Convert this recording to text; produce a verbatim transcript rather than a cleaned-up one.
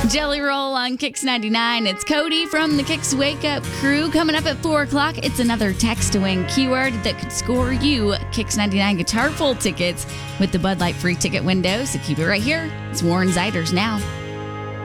Jelly Roll on Kix ninety-nine. It's Cody from the Kix Wake Up crew. Coming up at four o'clock, it's another text to win keyword that could score you Kix ninety-nine Guitar Full tickets with the Bud Light free ticket window. So keep it right here. It's Warren Zeiders now.